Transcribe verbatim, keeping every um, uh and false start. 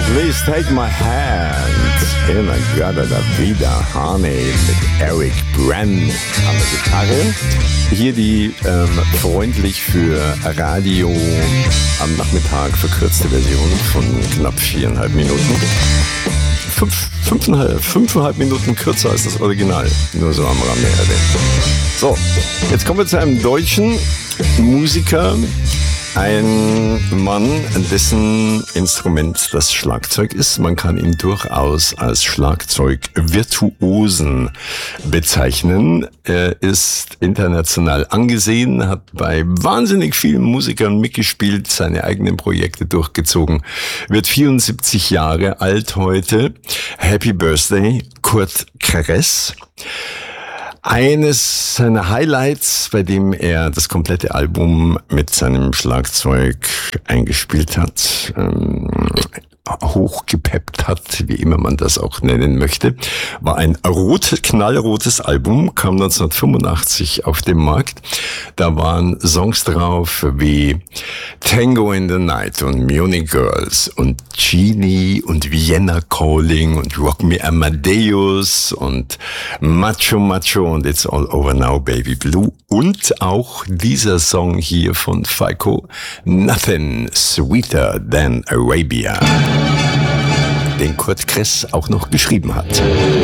Please Take My Hand. In-A-Gadda Da Vida, Honey mit Eric Brenn an der Gitarre. Hier die ähm, freundlich für Radio am Nachmittag verkürzte Version von knapp viereinhalb Minuten. Fünf, fünfeinhalb, fünfeinhalb Minuten kürzer als das Original. Nur so am Rande erwähnt. So, jetzt kommen wir zu einem deutschen Musiker. Ein Mann, dessen Instrument das Schlagzeug ist. Man kann ihn durchaus als Schlagzeugvirtuosen bezeichnen. Er ist international angesehen, hat bei wahnsinnig vielen Musikern mitgespielt, seine eigenen Projekte durchgezogen, wird vierundsiebzig Jahre alt heute. Happy Birthday, Kurt Kress. Eines seiner Highlights, bei dem er das komplette Album mit seinem Schlagzeug eingespielt hat, ähm, hochgepeppt hat, wie immer man das auch nennen möchte, war ein rot, knallrotes Album, kam neunzehnhundertfünfundachtzig auf den Markt. Da waren Songs drauf wie Tango in the Night und Munich Girls und Genie und Vienna Calling und Rock Me Amadeus und Macho Macho und It's All Over Now Baby Blue und auch dieser Song hier von Falco, Nothing Sweeter Than Arabia, den Kurt Kress auch noch geschrieben hat.